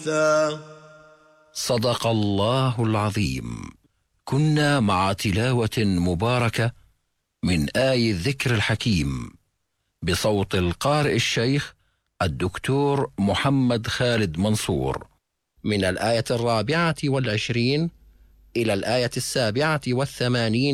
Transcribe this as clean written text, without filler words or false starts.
صدق الله العظيم. كنا مع تلاوة مباركة من آي الذكر الحكيم بصوت القارئ الشيخ الدكتور محمد خالد منصور، من الآية 24 إلى الآية 87